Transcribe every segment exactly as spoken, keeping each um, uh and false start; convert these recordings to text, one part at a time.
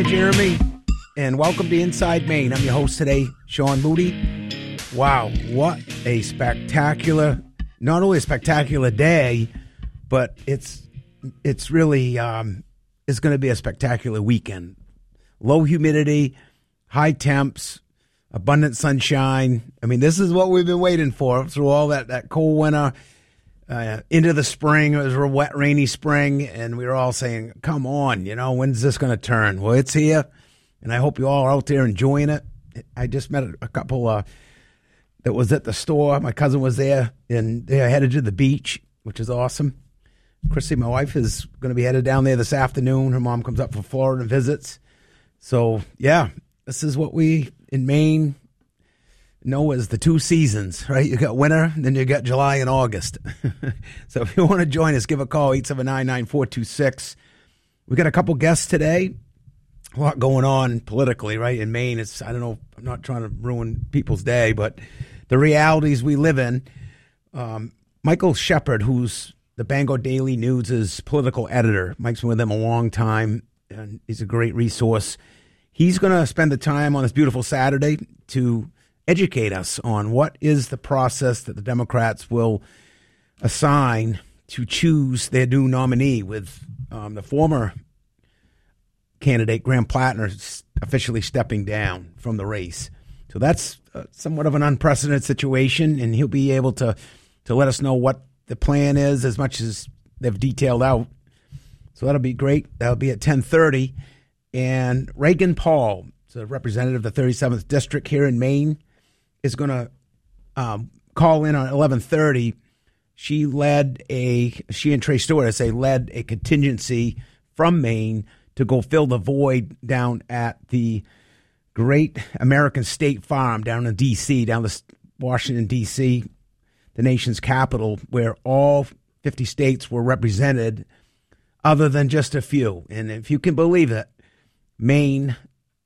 Jeremy, and welcome to Inside Maine. I'm your host today, Sean Moody. Wow, what a spectacular, not only a spectacular day, but it's it's really um, it's going to be a spectacular weekend. Low humidity, high temps, abundant sunshine. I mean, this is what we've been waiting for through all that, that cold winter. Uh, into the spring. It was a wet, rainy spring, and we were all saying, come on, you know, when's this going to turn? Well, it's here, and I hope you all are out there enjoying it. I just met a couple uh, that was at the store. My cousin was there, and they're headed to the beach, which is awesome. Chrissy, my wife, is going to be headed down there this afternoon. Her mom comes up from Florida and visits. So, yeah, this is what we, in Maine, know as the two seasons, right? You got winter, then you got July and August. So if you want to join us, give a call, eight seven nine, nine four two six. We got a couple guests today. A lot going on politically, right? In Maine, it's, I don't know, I'm not trying to ruin people's day, but the realities we live in. Um, Michael Shepard, who's the Bangor Daily News' political editor. Mike's been with them a long time, and he's a great resource. He's going to spend the time on this beautiful Saturday to educate us on what is the process that the Democrats will assign to choose their new nominee, with um, the former candidate, Graham Plattner, officially stepping down from the race. So that's uh, somewhat of an unprecedented situation, and he'll be able to, to let us know what the plan is as much as they've detailed out. So that'll be great. That'll be at ten thirty. And Reagan Paul, a representative of the thirty-seventh District here in Maine, is going to um, call in on eleven thirty. She led a, she and Trey Stewart, I say, led a contingency from Maine to go fill the void down at the Great American State Farm down in D C, down the Washington, D C, the nation's capital, where all fifty states were represented other than just a few. And if you can believe it, Maine,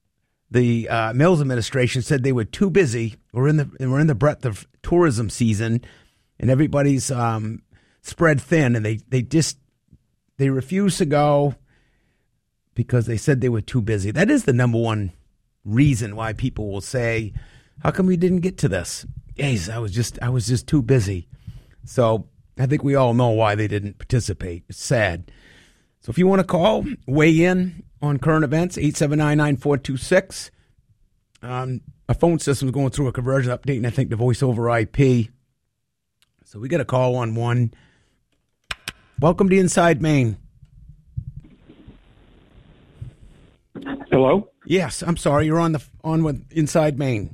the uh, Mills administration said they were too busy. We're in the we're in the breadth of tourism season, and everybody's um, spread thin, and they, they just they refused to go because they said they were too busy. That is the number one reason why people will say, "How come we didn't get to this?" Yes, I was just I was just too busy. So I think we all know why they didn't participate. It's sad. So if you want to call, weigh in on current events, eight seven nine, nine four two six. Um, our phone system is going through a conversion update, and I think the voice over I P. So we got a call on one. Welcome to Inside Maine. Hello? Yes, I'm sorry. You're on the on with Inside Maine.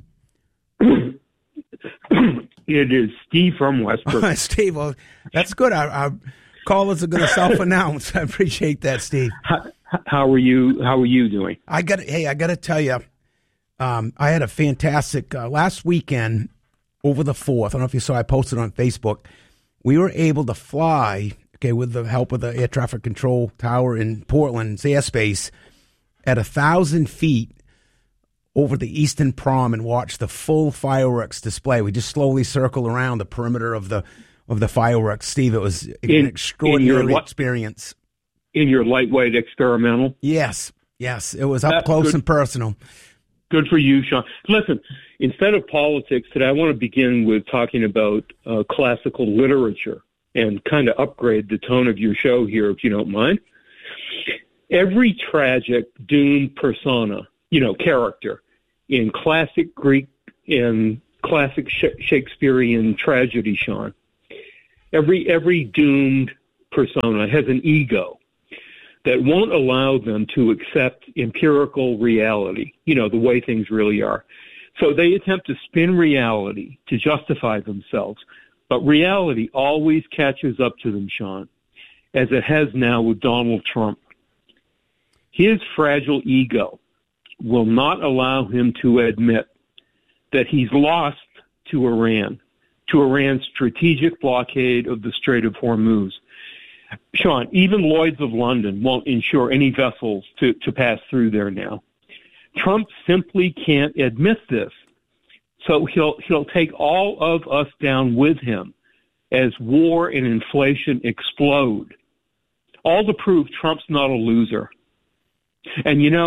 It is Steve from Westbrook. Steve, well, that's good. Our, our callers are going to self-announce. I appreciate that, Steve. How, how are you? How are you doing? I got. Hey, I got to tell you, um, I had a fantastic uh, last weekend over the fourth. I don't know if you saw. I posted on Facebook. We were able to fly, okay, with the help of the air traffic control tower in Portland's airspace, at a thousand feet over the Eastern Prom and watch the full fireworks display. We just slowly circle around the perimeter of the of the fireworks. Steve, it was an in, extraordinary in your, experience. In your lightweight experimental? Yes, yes. It was up That's close good. and personal. Good for you, Sean. Listen, instead of politics today, I want to begin with talking about uh, classical literature and kind of upgrade the tone of your show here, if you don't mind. Every tragic, doomed persona, you know, character in classic Greek and classic Shakespearean tragedy, Sean, every every doomed persona has an ego that won't allow them to accept empirical reality, you know, the way things really are. So they attempt to spin reality to justify themselves. But reality always catches up to them, Sean, as it has now with Donald Trump. His fragile ego will not allow him to admit that he's lost to Iran, to Iran's strategic blockade of the Strait of Hormuz. Sean, even Lloyd's of London won't insure any vessels to, to pass through there now. Trump simply can't admit this. So he'll he'll take all of us down with him as war and inflation explode. All to prove Trump's not a loser. And, you know,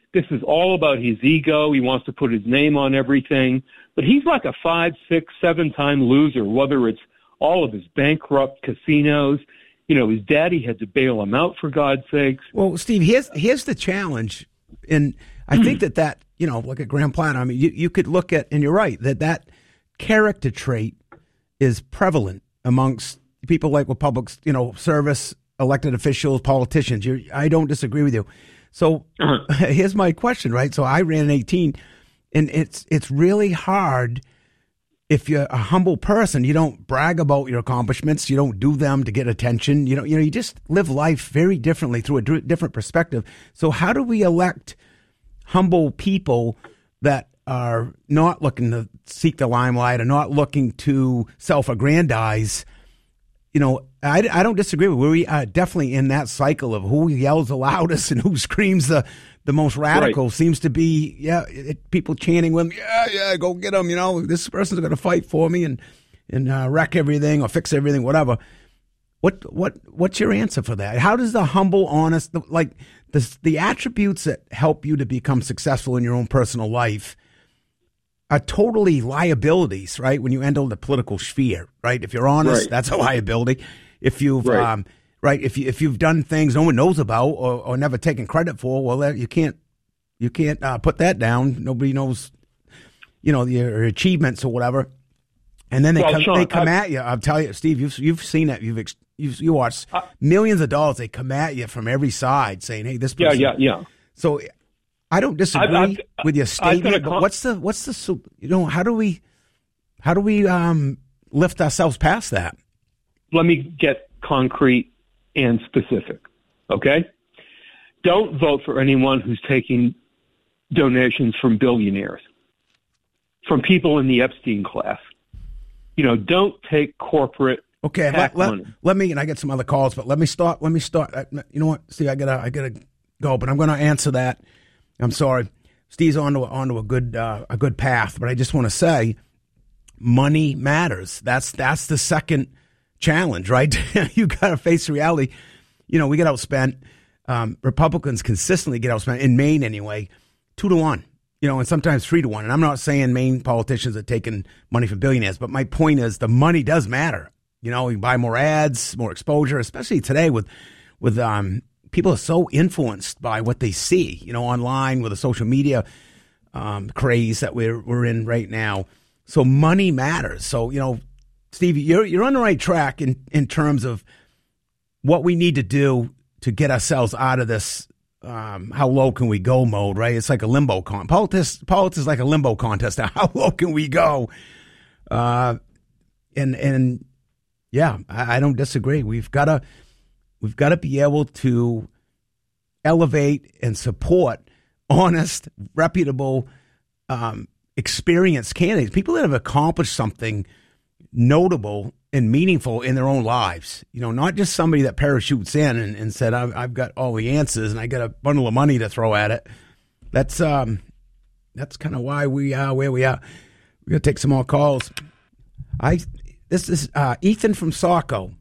This is all about his ego. He wants to put his name on everything. But he's like a five, six, seven-time loser, whether it's all of his bankrupt casinos. You know, his daddy had to bail him out, for God's sakes. Well, Steve, here's here's the challenge. And I think that that, you know, look at Graham Platter. I mean, you, you could look at, and you're right, that that character trait is prevalent amongst people like with public, you know, service, elected officials, politicians. You're, I don't disagree with you. So uh-huh. Here's my question, right? So I ran in eighteen, and it's it's really hard if you're a humble person. You don't brag about your accomplishments. You don't do them to get attention. You know, you know, you just live life very differently through a d- different perspective. So how do we elect humble people that are not looking to seek the limelight, are not looking to self-aggrandize? You know, I, I don't disagree with you. We are definitely in that cycle of who yells the loudest and who screams the, the most radical. Right. Seems to be, yeah, it, people chanting with them, yeah, yeah, go get them. You know, this person's going to fight for me and and uh, wreck everything or fix everything, whatever. What what what's your answer for that? How does the humble, honest, the, like the the attributes that help you to become successful in your own personal life are totally liabilities, right? When you enter the political sphere, right? If you're honest, right. That's a liability. If you've, right. Um, right, if you if you've done things no one knows about or, or never taken credit for, well, that, you can't you can't uh, put that down. Nobody knows, you know, your achievements or whatever. And then they well, come Sean, they come I, at you. I'll tell you, Steve, you've you've seen it. You've you've you watched uh, millions of dollars. They come at you from every side, saying, "Hey, this person." Yeah, yeah, yeah. So. I don't disagree I've, I've, with your statement, but what's the what's the you know how do we how do we um, lift ourselves past that? Let me get concrete and specific, okay? Don't vote for anyone who's taking donations from billionaires, from people in the Epstein class. You know, don't take corporate. Okay, let, let, let me and I get some other calls, but let me start. Let me start. You know what? See, I gotta I gotta go, but I'm going to answer that. I'm sorry, Steve's onto onto a good uh, a good path, but I just want to say, money matters. That's that's the second challenge, right? You got to face reality. You know, we get outspent. Um, Republicans consistently get outspent in Maine anyway, two to one. You know, and sometimes three to one. And I'm not saying Maine politicians are taking money from billionaires, but my point is the money does matter. You know, you buy more ads, more exposure, especially today with with um. People are so influenced by what they see, you know, online with the social media um, craze that we're we're in right now. So money matters. So, you know, Steve, you're you're on the right track in, in terms of what we need to do to get ourselves out of this um, how low can we go mode, right? It's like a limbo con. Politics, politics is like a limbo contest. Now, how low can we go? Uh, and and yeah, I, I don't disagree. We've got to. We've got to be able to elevate and support honest, reputable, um, experienced candidates, people that have accomplished something notable and meaningful in their own lives. You know, not just somebody that parachutes in and, and said, I've, I've got all the answers and I got a bundle of money to throw at it. That's um, that's kind of why we are where we are. We're going to take some more calls. I This is uh, Ethan from Saco.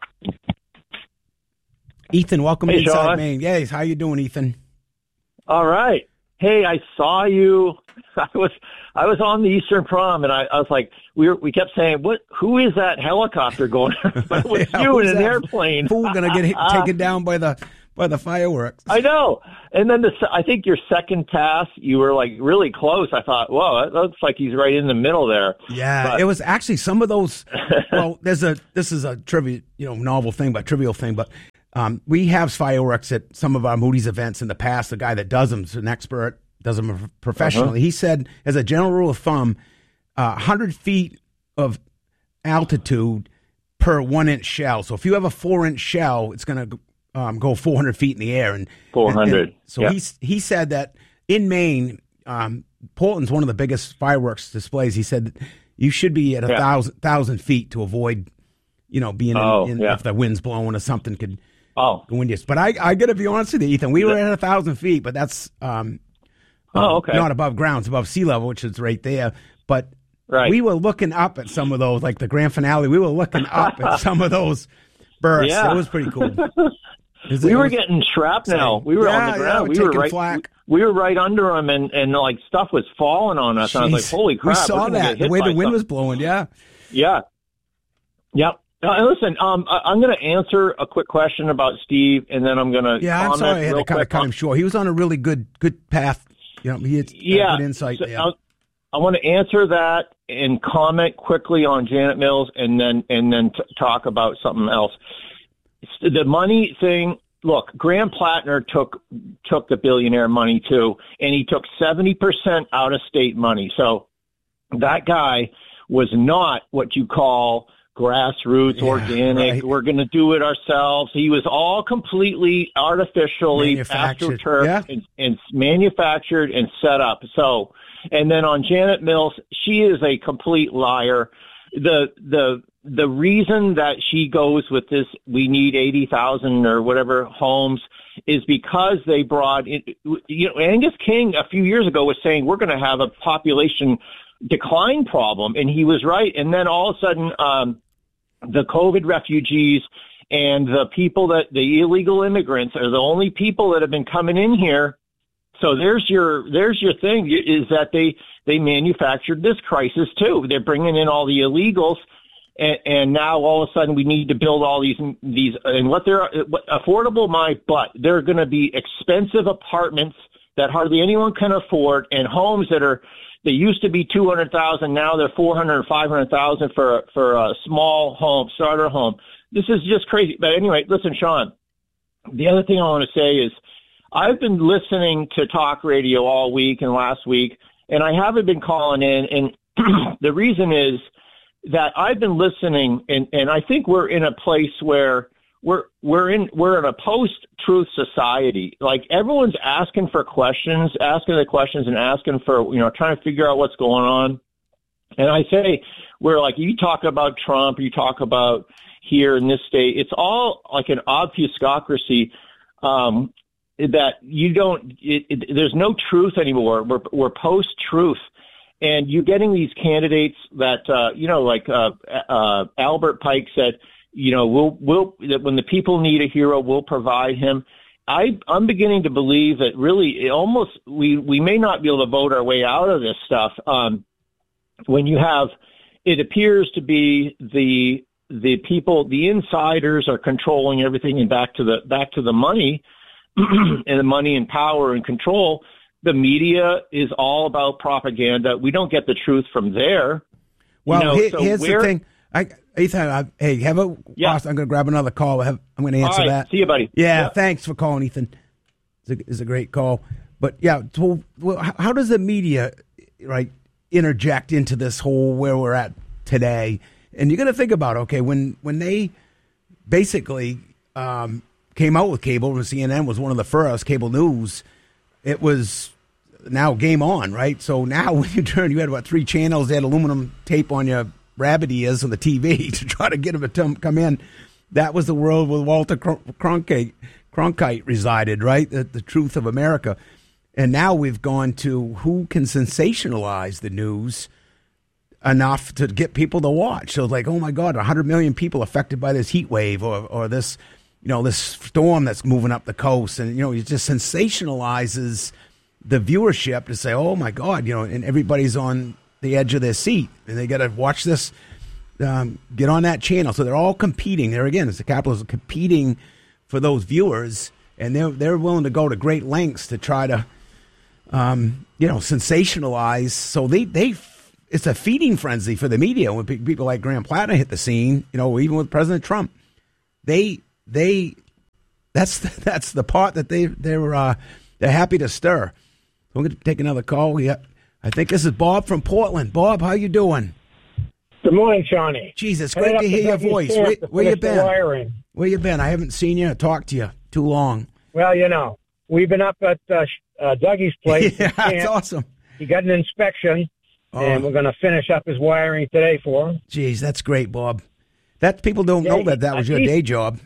Ethan, welcome hey, to Inside Sean. Maine. Yes, how you doing, Ethan? All right. Hey, I saw you. I was I was on the Eastern Prom, and I, I was like, we were, we kept saying, "What? Who is that helicopter going?" But it was yeah, you in an airplane. Fool gonna get hit, taken down by the by the fireworks. I know. And then the I think your second pass, you were like really close. I thought, whoa, that looks like he's right in the middle there. Yeah, but it was actually some of those. Well, there's a this is a trivia, you know, novel thing, but trivial thing, but. Um, we have fireworks at some of our Moody's events in the past. The guy that does them is an expert, does them professionally. Uh-huh. He said, as a general rule of thumb, uh, one hundred feet of altitude per one-inch shell. So if you have a four-inch shell, it's going to um, go four hundred feet in the air. And four hundred. And, and so yeah. he's, he said that in Maine, um, Portland's one of the biggest fireworks displays. He said you should be at a yeah. thousand, thousand feet to avoid, you know, being oh, in, in yeah. if the wind's blowing or something could – Oh, windiest. But I, I got to be honest with you, Ethan. We were at a thousand feet, but that's um, oh, okay. not above ground. It's above sea level, which is right there. But right. we were looking up at some of those, like the grand finale. We were looking up at some of those bursts. Yeah. It was pretty cool. Is we it, were was, getting shrapnel. We were yeah, on the ground. Yeah, we were taking right. flak. We were right under them, and, and like stuff was falling on us. Jeez. And I was like, "Holy crap!" We saw that the way the wind something. was blowing. Yeah. Yeah. Yep. Now, listen, um, I, I'm going to answer a quick question about Steve, and then I'm going to. Yeah, I'm sorry I had to kind of cut him short. He was on a really good good path. You know, he had yeah, good insight so there. I, I want to answer that and comment quickly on Janet Mills, and then and then t- talk about something else. The money thing. Look, Graham Plattner took took the billionaire money too, and he took seventy percent out of state money. So that guy was not what you call grassroots, yeah, organic. Right. We're going to do it ourselves. He was all completely artificially astroturfed yeah. and, and manufactured and set up. So, and then on Janet Mills, she is a complete liar. The the the reason that she goes with this, we need eighty thousand or whatever homes, is because they brought in, you know, Angus King a few years ago was saying we're going to have a population decline problem, and he was right. And then all of a sudden, um, the COVID refugees and the people that the illegal immigrants are the only people that have been coming in here. So there's your there's your thing is that they they manufactured this crisis too. They're bringing in all the illegals, and, and now all of a sudden we need to build all these these and what they're what, affordable my butt. They're going to be expensive apartments that hardly anyone can afford, and homes that are. They used to be two hundred thousand. Now they're four hundred, five hundred thousand for for a small home, starter home. This is just crazy. But anyway, listen, Sean. The other thing I want to say is, I've been listening to talk radio all week and last week, and I haven't been calling in. And the reason is that I've been listening, and and I think we're in a place where we're we're in we're in a post-truth society. Like everyone's asking for questions, asking the questions, and asking for you know trying to figure out what's going on. And I say we're like you talk about Trump, you talk about here in this state. It's all like an obfuscocracy um, that you don't. It, it, there's no truth anymore. We're we're post-truth. And you're getting these candidates that, uh, you know, like uh, uh, Albert Pike said, you know, we'll, we'll, that when the people need a hero, we'll provide him. I, I'm beginning to believe that really it almost, we, we may not be able to vote our way out of this stuff. Um, when you have, it appears to be the, the people, the insiders are controlling everything and back to the, back to the money and the money and power and control. The media is all about propaganda. We don't get the truth from there. Well, you know, here, so here's where, the thing. I, Ethan, I, hey, have a. Yeah. I'm going to grab another call. Have, I'm going to answer all right, that. See you, buddy. Yeah, yeah. Thanks for calling, Ethan. It's a, it's a great call. But yeah, so, well, how does the media, right, interject into this whole where we're at today? And you're going to think about, okay, when when they basically um, came out with cable, and C N N was one of the first cable news. It was now game on, right? So now when you turn, you had about three channels. They had aluminum tape on your rabbit ears on the T V to try to get them to come in. That was the world where Walter Cronkite, Cronkite resided, right? The, the truth of America. And now we've gone to who can sensationalize the news enough to get people to watch. So it's like, oh my God, one hundred million people affected by this heat wave or, or this, you know, this storm that's moving up the coast. And, you know, it just sensationalizes the viewership to say, oh my God, you know, and everybody's on the edge of their seat and they got to watch this, um, get on that channel. So they're all competing there again. It's the capitalists competing for those viewers, and they're, they're willing to go to great lengths to try to, um, you know, sensationalize. So they, they, it's a feeding frenzy for the media. When people like Graham Plattner hit the scene, you know, even with President Trump, they, they, that's, the, that's the part that they, they're, uh, they're happy to stir. We're going to take another call. Yeah, I think this is Bob from Portland. Bob, how you doing? Good morning, Shawnee. Jesus, great to hear your voice. Where, where you been? Where you been? I haven't seen you or talked to you too long. Well, you know, we've been up at uh, uh, Dougie's place. Yeah, that's awesome. He got an inspection, oh. and we're going to finish up his wiring today for him. Jeez, that's great, Bob. That people don't yeah, know that that was your day job.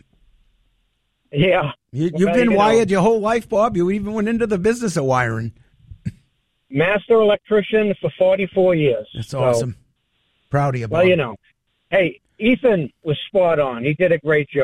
Yeah. You, you've well, been you wired know. your whole life, Bob. You even went into the business of wiring. Master electrician for forty-four years. That's so, awesome. Proud of you, Bob. Well, you know. Hey, Ethan was spot on. He did a great job.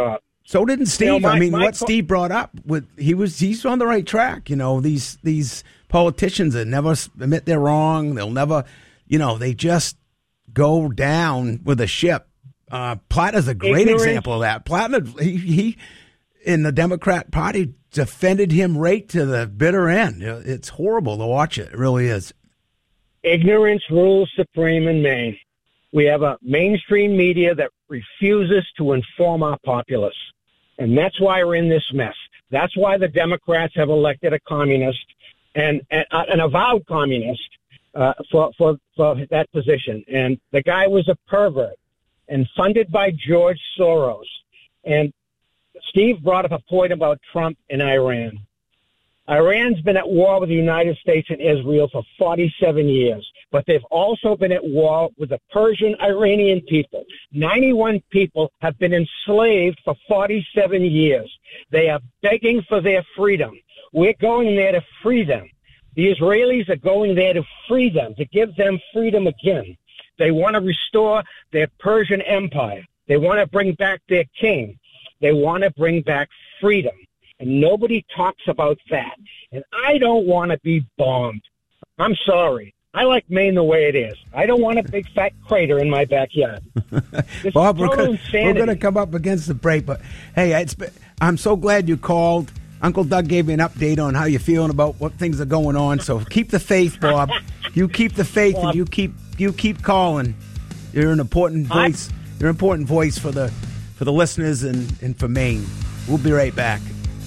So didn't Steve. You know, my, I mean, my what co- Steve brought up, with he was he's on the right track. You know, these these politicians that never admit they're wrong. They'll never, you know, they just go down with a ship. Uh, Plattner's a great Ignorance. example of that. Plattner, he, he in the Democrat Party defended him right to the bitter end. It's horrible to watch it. It really is. Ignorance rules supreme in Maine. We have a mainstream media that refuses to inform our populace. And that's why we're in this mess. That's why the Democrats have elected a communist and, and uh, an avowed communist uh, for, for, for that position. And the guy was a pervert and funded by George Soros. And Steve brought up a point about Trump and Iran. Iran's been at war with the United States and Israel for forty-seven years, but they've also been at war with the Persian Iranian people. ninety-one people have been enslaved for forty-seven years. They are begging for their freedom. We're going there to free them. The Israelis are going there to free them, to give them freedom again. They want to restore their Persian empire. They want to bring back their king. They want to bring back freedom. And nobody talks about that. And I don't want to be bombed. I'm sorry. I like Maine the way it is. I don't want a big fat crater in my backyard. Bob, we're going to come up against the break, but hey, it's, I'm so glad you called. Uncle Doug gave me an update on how you're feeling about what things are going on. So keep the faith, Bob. You keep the faith, and you keep you keep calling. You're an important voice. You're an important voice for the for the listeners and, and for Maine. We'll be right back.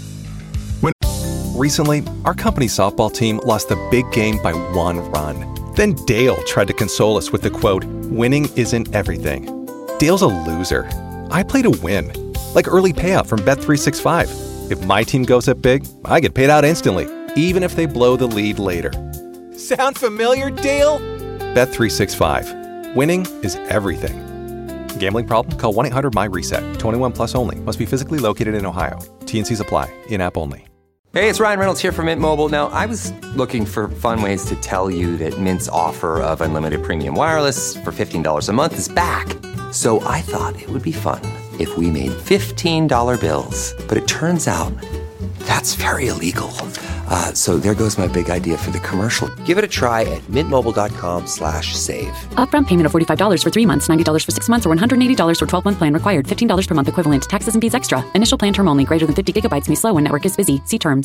Recently, our company's softball team lost the big game by one run. Then Dale tried to console us with the quote, "Winning isn't everything." Dale's a loser. I play to win. Like early payout from Bet three sixty-five. If my team goes up big, I get paid out instantly, even if they blow the lead later. Sound familiar, Dale? Bet three sixty-five. Winning is everything. Gambling problem? Call one eight hundred M Y reset. twenty-one plus only. Must be physically located in Ohio. T and C's apply. In-app only. Hey, it's Ryan Reynolds here from Mint Mobile. Now, I was looking for fun ways to tell you that Mint's offer of unlimited premium wireless for fifteen dollars a month is back. So I thought it would be fun if we made fifteen dollar bills. But it turns out that's very illegal. Uh, so there goes my big idea for the commercial. Give it a try at mintmobile.com slash save. Upfront payment of forty-five dollars for three months, ninety dollars for six months, or one hundred eighty dollars for twelve-month plan required. fifteen dollars per month equivalent. Taxes and fees extra. Initial plan term only. Greater than fifty gigabytes may slow when network is busy. See terms.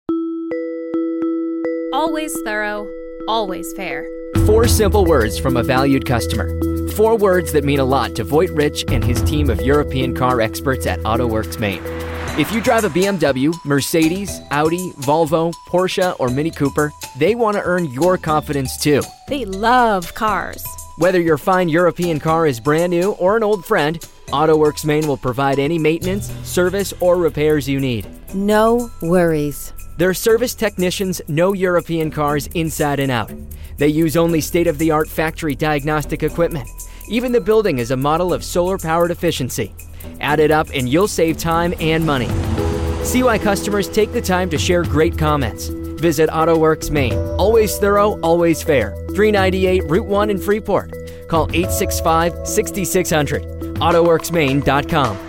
Always thorough. Always fair. Four simple words from a valued customer. Four words that mean a lot to Voight Rich and his team of European car experts at AutoWorks Maine. If you drive a B M W, Mercedes, Audi, Volvo, Porsche, or Mini Cooper, they want to earn your confidence too. They love cars. Whether your fine European car is brand new or an old friend, AutoWorks Maine will provide any maintenance, service, or repairs you need. No worries. Their service technicians know European cars inside and out. They use only state-of-the-art factory diagnostic equipment. Even the building is a model of solar-powered efficiency. Add it up and you'll save time and money. See why customers take the time to share great comments. Visit AutoWorks Maine. Always thorough, always fair. three ninety-eight Route one in Freeport. Call eight six five, six six zero zero. AutoWorks Maine dot com.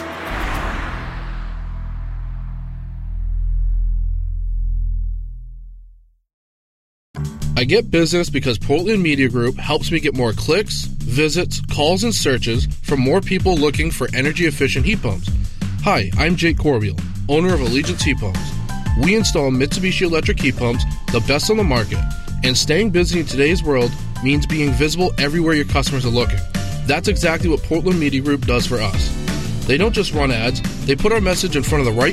I get business because Portland Media Group helps me get more clicks, visits, calls, and searches from more people looking for energy-efficient heat pumps. Hi, I'm Jake Corbeil, owner of Allegiance Heat Pumps. We install Mitsubishi electric heat pumps, the best on the market, and staying busy in today's world means being visible everywhere your customers are looking. That's exactly what Portland Media Group does for us. They don't just run ads, they put our message in front of the right